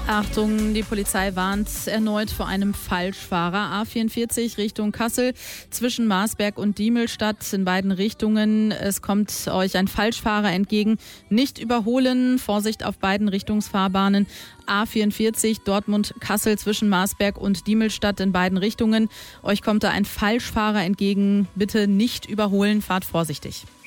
Achtung, die Polizei warnt erneut vor einem Falschfahrer. A44 Richtung Kassel zwischen Marsberg und Diemelstadt in beiden Richtungen. Es kommt euch ein Falschfahrer entgegen. Nicht überholen, Vorsicht auf beiden Richtungsfahrbahnen. A44 Dortmund-Kassel zwischen Marsberg und Diemelstadt in beiden Richtungen. Euch kommt da ein Falschfahrer entgegen. Bitte nicht überholen, fahrt vorsichtig.